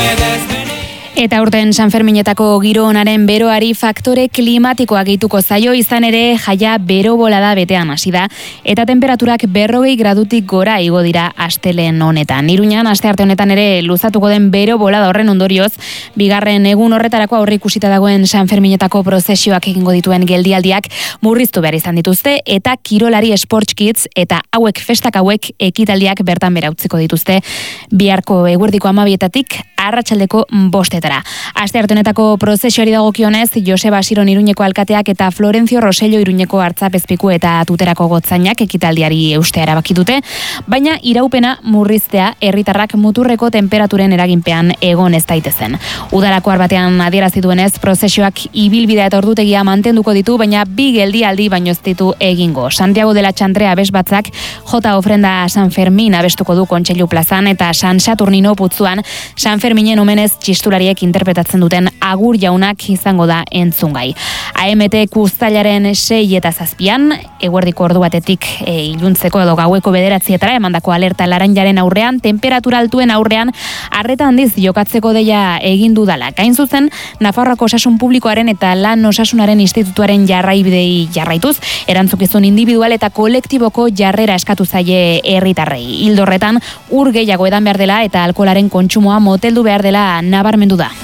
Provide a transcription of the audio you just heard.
Eta urten Sanferminetako giro onaren beroari faktore klimatikoa gehituko zaio, izan ere jaia bero bolada betean hasi da eta temperaturak 40 gradutik gora igo dira astelehen honetan. Iruñan astearte honetan ere luzatuko den bero bolada horren ondorioz, bigarren egun horretarako aurreikusita dagoen Sanferminetako prozesioak egingo dituen geldialdiak murriztu behar izan dituzte eta kirolari sportskits eta festak hauek ekitaldiak bertan bera utziko dituzte biharko eguerdiko 12:00 arratsaldeko 5:00. Astearte honetako prozesioari dagokionez, Joseba Siron Iruñeko alkateak eta Florencio Rosello Iruñeko Artzapezpiku eta Tuterako gotzainak ekitaldiari eustea erabaki dute, baina iraupena murriztea herritarrak muturreko temperaturen eraginpean egon ez daitezen. Udarako arbatean adierazi duenez, prozesioak ibilbidea eta ordutegia mantenduko ditu, baina bi geldialdi baino ez ditu egingo. Santiago de la Txantrea abesbatzak J. Ofrenda San Fermin abestuko du Kontseilu plazan eta San Saturnino putzuan San Ferminen omenez txistulariek interpretatzen duten agur jaunak izango da entzungai. AMT uztailaren 6 eta 7, eguerdiko ordu batetik iluntzeko edo gaueko 9:00 emandako alerta laranjaren aurrean, temperatura altuen aurrean, arreta handiz jokatzeko deia egin dudala. Gain zuzen, Nafarroako Osasun Publikoaren eta Lan Osasunaren Institutuaren jarraibidei jarraituz, erantzukizun individual eta kolektiboko jarrera eskatu zaie herritarrei. Ildo horretan, ur gehiago edan behar dela eta alkoholaren kontsumoa moteldu behar dela nabarmendu da.